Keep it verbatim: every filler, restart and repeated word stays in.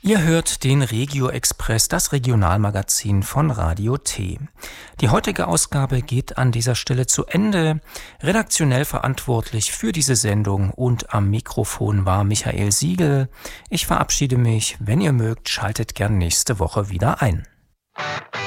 Ihr hört den Regio Express, das Regionalmagazin von Radio T. Die heutige Ausgabe geht an dieser Stelle zu Ende. Redaktionell verantwortlich für diese Sendung und am Mikrofon war Michael Siegel. Ich verabschiede mich. Wenn ihr mögt, schaltet gern nächste Woche wieder ein.